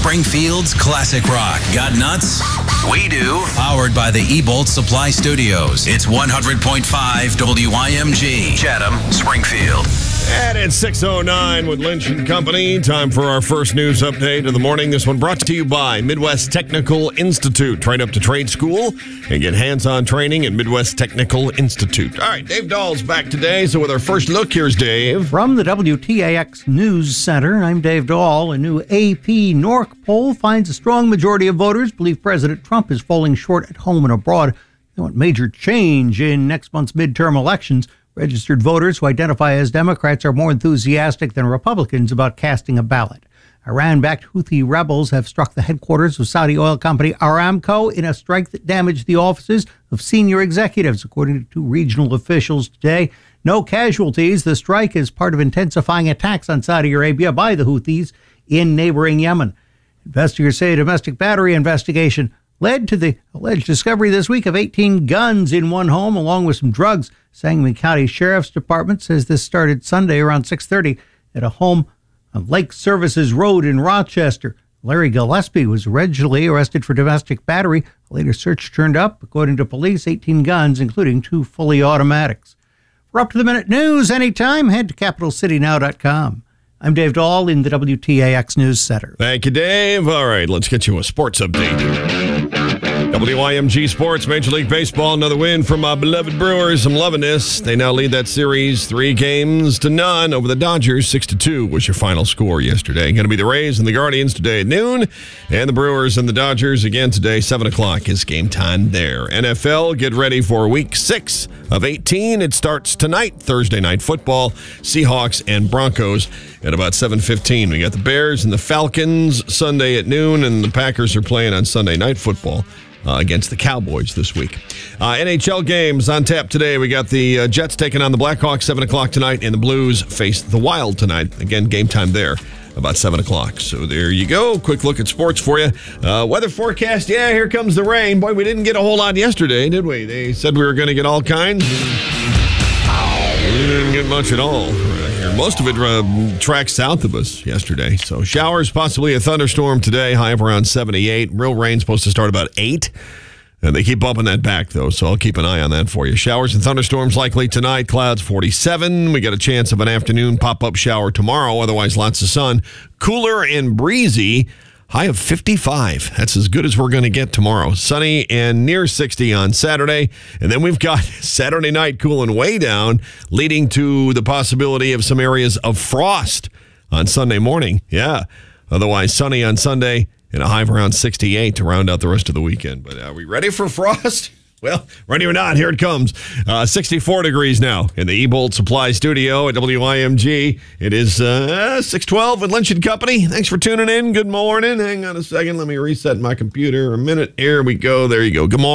Springfield's classic rock. Got nuts? We do. Powered by the Ebolt Supply Studios. It's 100.5 WIMG. Chatham, Springfield. And it's 6:09 with Lynch and Company. Time for our first news update of the morning. This one brought to you by Midwest Technical Institute. Train up to trade school and get hands-on training at Midwest Technical Institute. All right, Dave Dahl's back today. So with our first look, here's Dave. From the WTAX News Center, I'm Dave Dahl. A new AP NORC poll finds a strong majority of voters believe President Trump is falling short at home and abroad. They want major change in next month's midterm elections. Registered voters who identify as Democrats are more enthusiastic than Republicans about casting a ballot. Iran-backed Houthi rebels have struck the headquarters of Saudi oil company Aramco in a strike that damaged the offices of senior executives, according to regional officials today. No casualties. The strike is part of intensifying attacks on Saudi Arabia by the Houthis in neighboring Yemen. Investigators say a domestic battery investigation led to the alleged discovery this week of 18 guns in one home, along with some drugs. Sangamon County Sheriff's Department says this started Sunday around 6:30 at a home on Lake Services Road in Rochester. Larry Gillespie was originally arrested for domestic battery. A later search turned up, according to police, 18 guns, including 2 fully automatics. For up-to-the-minute news anytime, head to capitalcitynow.com. I'm Dave Dahl in the WTAX News Center. Thank you, Dave. All right, let's get you a sports update. WIMG Sports, Major League Baseball, another win for my beloved Brewers. I'm loving this. They now lead that series 3-0 over the Dodgers. 6-2 was your final score yesterday. Going to be the Rays and the Guardians today at noon, and the Brewers and the Dodgers again today. 7 o'clock is game time there. NFL, get ready for Week 6 of 18. It starts tonight, Thursday Night Football, Seahawks and Broncos at about 7:15. We got the Bears and the Falcons Sunday at noon, and the Packers are playing on Sunday Night Football against the Cowboys this week. NHL games on tap today. We got the Jets taking on the Blackhawks 7 o'clock tonight, and the Blues face the Wild tonight. Again, game time there about 7 o'clock. So there you go. Quick look at sports for you. Weather forecast. Yeah, here comes the rain. Boy, we didn't get a whole lot yesterday, did we? They said we were going to get all kinds. We didn't get much at all. Most of it tracked south of us yesterday. So showers, possibly a thunderstorm today, high of around 78. Real rain's supposed to start about 8. And they keep bumping that back, though, so I'll keep an eye on that for you. Showers and thunderstorms likely tonight. Clouds 47. We got a chance of an afternoon pop-up shower tomorrow. Otherwise, lots of sun. Cooler and breezy. High of 55. That's as good as we're going to get tomorrow. Sunny and near 60 on Saturday. And then we've got Saturday night cooling way down, leading to the possibility of some areas of frost on Sunday morning. Yeah. Otherwise, sunny on Sunday and a high of around 68 to round out the rest of the weekend. But are we ready for frost? Well, ready or not, here it comes. 64 degrees now in the Ebolt Supply Studio at WIMG. It is 6:12 with Lynch and Company. Thanks for tuning in. Good morning. Hang on a second. Let me reset my computer a minute. Here we go. There you go. Good morning.